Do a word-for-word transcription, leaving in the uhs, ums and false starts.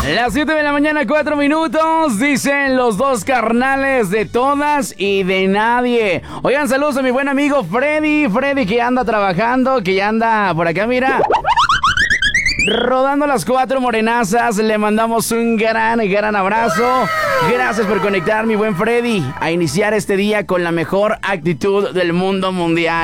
Las siete de la mañana, cuatro minutos, dicen los dos carnales de todas y de nadie. Oigan, saludos a mi buen amigo Freddy, Freddy que anda trabajando, que ya anda por acá, mira, rodando las cuatro morenazas. Le mandamos un gran, gran abrazo. Gracias por conectar, mi buen Freddy, a iniciar este día con la mejor actitud del mundo mundial.